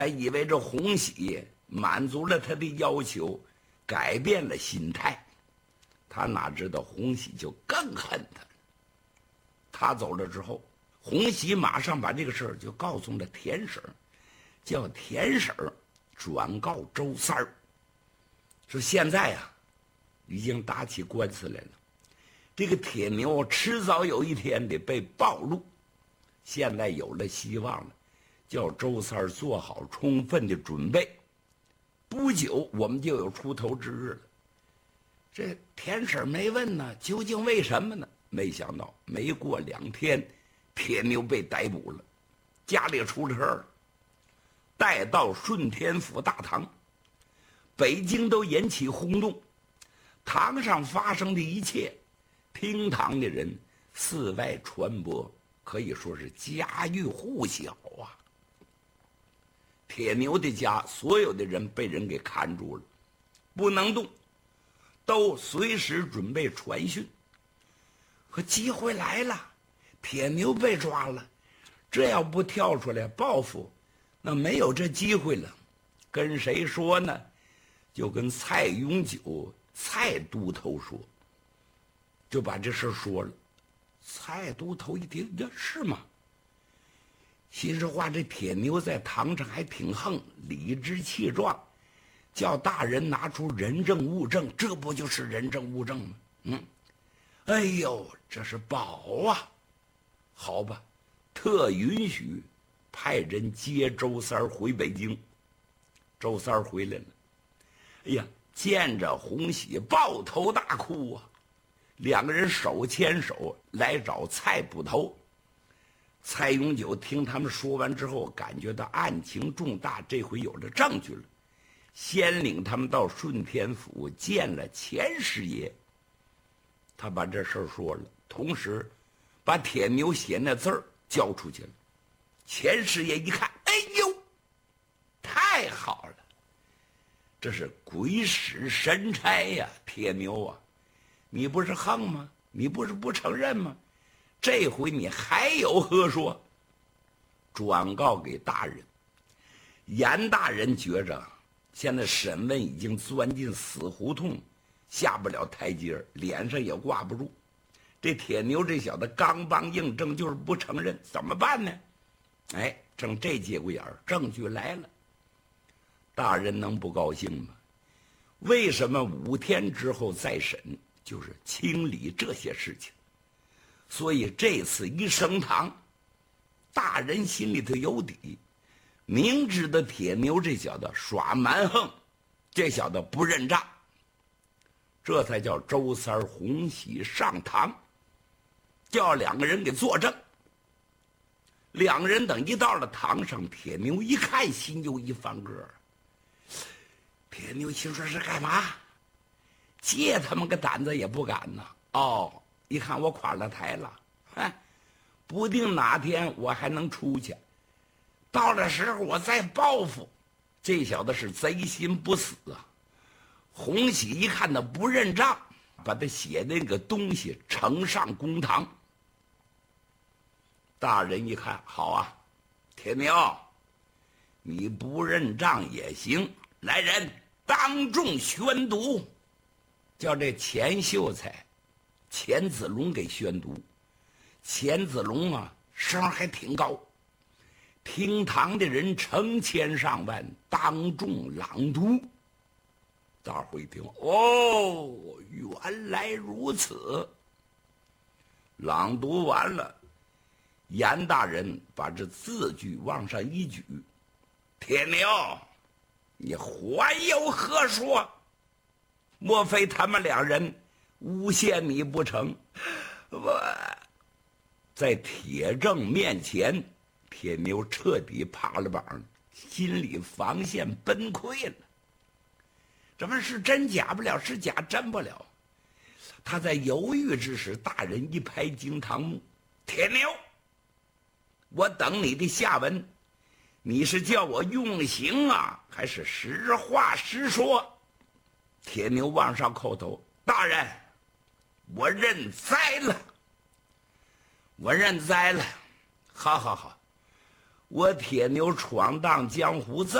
以为这洪喜满足了他的要求，改变了心态。他哪知道洪喜就更恨他了。他走了之后，洪喜马上把这个事儿就告诉了田婶，叫田婶转告周三儿，说现在呀，已经打起官司来了，这个铁牛迟早有一天得被暴露，现在有了希望了，叫周三儿做好充分的准备，不久我们就有出头之日了。这田婶没问呢，究竟为什么呢？没想到没过2天，铁牛被逮捕了，家里出了事儿了，带到顺天府大堂，北京都引起轰动。堂上发生的一切，厅堂的人四外传播，可以说是家喻户晓啊。铁牛的家所有的人被人给看住了，不能动，都随时准备传讯。可机会来了，铁牛被抓了，这要不跳出来报复，那没有这机会了。跟谁说呢？就跟蔡永久蔡都头说，就把这事说了。蔡都头一听，呀，是吗？心说话，这铁牛在堂上还挺横，理直气壮，叫大人拿出人证物证，这不就是人证物证吗？哎呦，这是宝啊！好吧，特允许派人接周三回北京。周三回来了，哎呀，见着洪喜抱头大哭啊！两个人手牵手来找蔡捕头。蔡永久听他们说完之后，感觉到案情重大，这回有了证据了，先领他们到顺天府见了钱师爷。他把这事儿说了，同时把铁牛写那字儿交出去了。钱师爷一看，哎呦，太好了，这是鬼使神差呀！铁牛啊，你不是横吗？你不是不承认吗？这回你还有何说？转告给大人。严大人觉着现在审问已经钻进死胡同，下不了台阶，脸上也挂不住。这铁牛这小子刚帮硬正，就是不承认，怎么办呢？正这节骨眼儿，证据来了，大人能不高兴吗？为什么5天之后再审？就是清理这些事情。所以这次一升堂，大人心里头有底，明知道铁牛这小子耍蛮横，这小子不认账，这才叫周三洪喜上堂，叫2个人给作证。2个人等一到了堂上，铁牛一看，心就一翻个。铁牛心说是干嘛？借他们个胆子也不敢呐。一看我垮了台了，不定哪天我还能出去，到了时候我再报复。这小子是贼心不死啊！洪喜一看他不认账，把他写的那个东西呈上公堂。大人一看，好啊，铁牛，你不认账也行，来人，当众宣读，叫这钱秀才钱子龙给宣读。钱子龙啊，声还挺高，厅堂的人成千上万，当众朗读。大伙一听，原来如此。朗读完了，严大人把这字据往上一举，铁牛，你还有何说？莫非他们2人诬陷你不成？我在铁证面前，铁牛彻底趴了膀，心里防线崩溃了。这玩意是真假不了，是假真不了。他在犹豫之时，大人一拍惊堂木：“铁牛，我等你的下文，你是叫我用刑啊，还是实话实说？”铁牛往上叩头：“大人，我认栽了，我认栽了。好好好， 我铁牛闯荡江湖